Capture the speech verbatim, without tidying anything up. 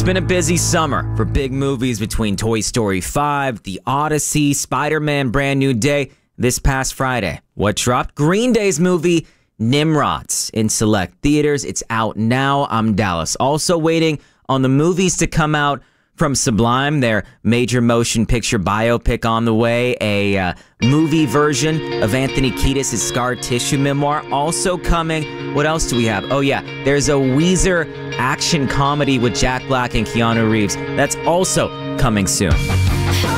been a busy summer for big movies between Toy Story five, The Odyssey, Spider-Man Brand New Day. This past Friday, what dropped? Green Day's movie, Nimrods, in select theaters. It's out now. I'm Dallas. Also waiting on the movies to come out from Sublime, their major motion picture biopic on the way, a uh, movie version of Anthony Kiedis' Scar Tissue memoir also coming. What else do we have? Oh yeah, there's a Weezer action comedy with Jack Black and Keanu Reeves. That's also coming soon.